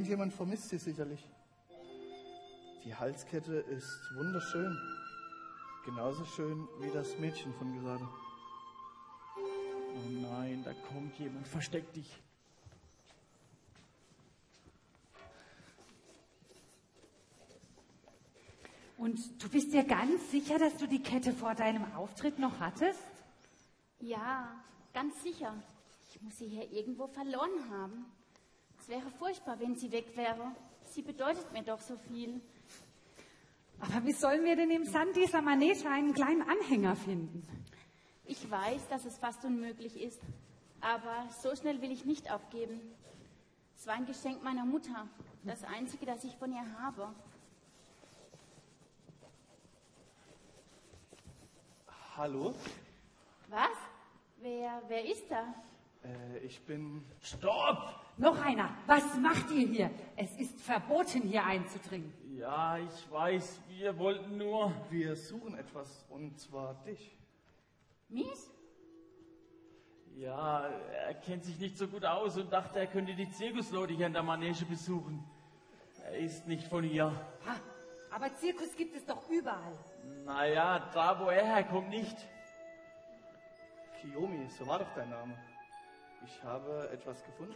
Irgendjemand vermisst sie sicherlich. Die Halskette ist wunderschön. Genauso schön wie das Mädchen von gerade. Oh nein, da kommt jemand. Versteck dich. Und du bist dir ganz sicher, dass du die Kette vor deinem Auftritt noch hattest? Ja, ganz sicher. Ich muss sie hier irgendwo verloren haben. Es wäre furchtbar, wenn sie weg wäre. Sie bedeutet mir doch so viel. Aber wie sollen wir denn im Sand dieser Manege einen kleinen Anhänger finden? Ich weiß, dass es fast unmöglich ist. Aber so schnell will ich nicht aufgeben. Es war ein Geschenk meiner Mutter. Das einzige, das ich von ihr habe. Hallo? Was? Wer ist da? Ich bin... Stopp! Noch einer. Was macht ihr hier? Es ist verboten, hier einzudringen. Ja, ich weiß, wir wollten nur... Wir suchen etwas, und zwar dich. Mies? Ja, er kennt sich nicht so gut aus und dachte, er könnte die Zirkusleute hier in der Manege besuchen. Er ist nicht von hier. Ha, aber Zirkus gibt es doch überall. Naja, da wo er herkommt nicht. Kiyomi, so war doch dein Name. Ich habe etwas gefunden.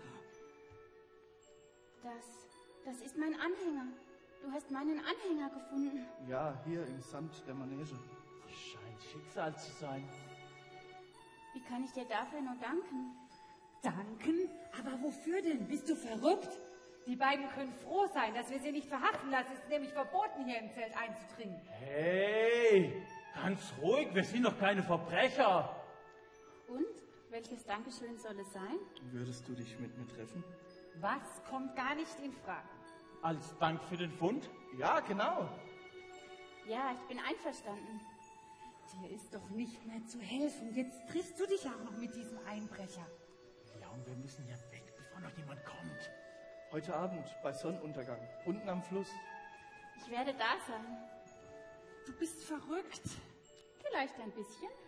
Das ist mein Anhänger. Du hast meinen Anhänger gefunden. Ja, hier im Sand der Manege. Scheint Schicksal zu sein. Wie kann ich dir dafür nur danken? Danken? Aber wofür denn? Bist du verrückt? Die beiden können froh sein, dass wir sie nicht verhaften lassen. Es ist nämlich verboten, hier im Zelt einzudringen. Hey, ganz ruhig, wir sind doch keine Verbrecher. Und? Welches Dankeschön soll es sein? Würdest du dich mit mir treffen? Was kommt gar nicht in Frage? Als Dank für den Fund? Ja, genau. Ja, ich bin einverstanden. Dir ist doch nicht mehr zu helfen. Jetzt triffst du dich auch noch mit diesem Einbrecher. Ja, und wir müssen ja weg, bevor noch jemand kommt. Heute Abend bei Sonnenuntergang, unten am Fluss. Ich werde da sein. Du bist verrückt. Vielleicht ein bisschen.